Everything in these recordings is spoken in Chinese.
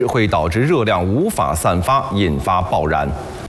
会导致热量无法散发，引发爆燃。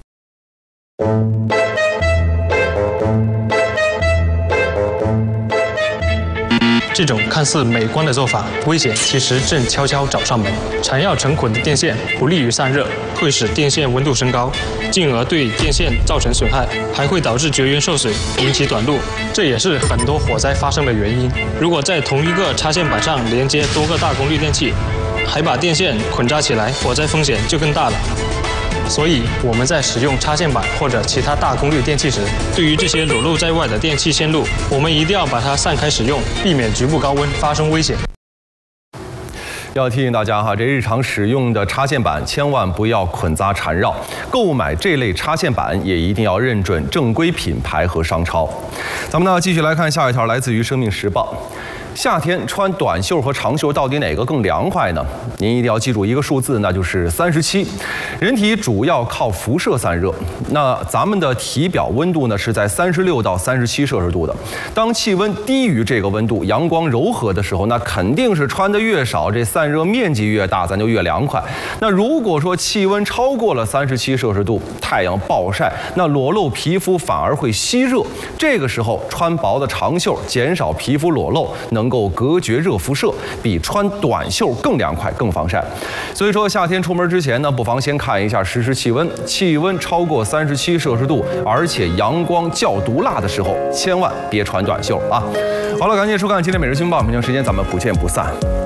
这种看似美观的做法，危险其实正悄悄找上门。缠绕成捆的电线不利于散热，会使电线温度升高，进而对电线造成损害，还会导致绝缘受水，引起短路。这也是很多火灾发生的原因。如果在同一个插线板上连接多个大功率电器，还把电线捆扎起来，火灾风险就更大了。所以我们在使用插线板或者其他大功率电器时，对于这些裸露在外的电器线路，我们一定要把它散开使用，避免局部高温发生危险。 要提醒大家哈，这日常使用的插线板千万不要捆扎缠绕，购买这类插线板也一定要认准正规品牌和商超。咱们呢继续来看下一条，来自于《生命时报》。夏天穿短袖和长袖到底哪个更凉快呢？您一定要记住一个数字，那就是37。人体主要靠辐射散热，那咱们的体表温度呢是在36到37摄氏度的。当气温低于这个温度，阳光柔和的时候，那肯定是穿得越少，这散热面积越大，咱就越凉快。那如果说气温超过了37摄氏度，太阳暴晒，那裸露皮肤反而会吸热。这个时候穿薄的长袖，减少皮肤裸露，能够隔绝热辐射，比穿短袖更凉快、更防晒。所以说，夏天出门之前呢，不妨先看一下实时气温，气温超过37摄氏度，而且阳光较毒辣的时候，千万别穿短袖啊！好了，感谢收看今天每日新闻报，明天时间咱们不见不散。